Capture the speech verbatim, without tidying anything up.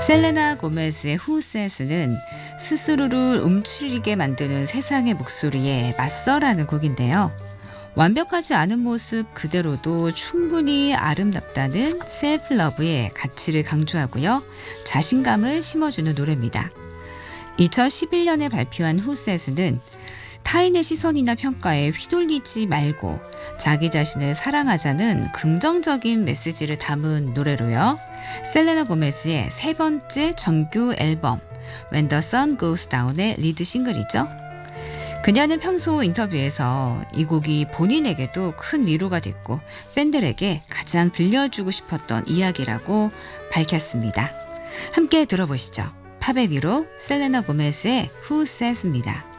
셀레나 고메즈의 Who Says는 스스로를 움츠리게 만드는 세상의 목소리에 맞서라는 곡인데요. 완벽하지 않은 모습 그대로도 충분히 아름답다는 셀프 러브의 가치를 강조하고요. 자신감을 심어주는 노래입니다. 이천십일 년에 발표한 Who Says는 타인의 시선이나 평가에 휘둘리지 말고 자기 자신을 사랑하자는 긍정적인 메시지를 담은 노래로요. 셀레나 고메즈의 세 번째 정규 앨범 When the Sun Goes Down의 리드 싱글이죠. 그녀는 평소 인터뷰에서 이 곡이 본인에게도 큰 위로가 됐고 팬들에게 가장 들려주고 싶었던 이야기라고 밝혔습니다. 함께 들어보시죠. 팝의 위로 셀레나 고메즈의 Who Says입니다.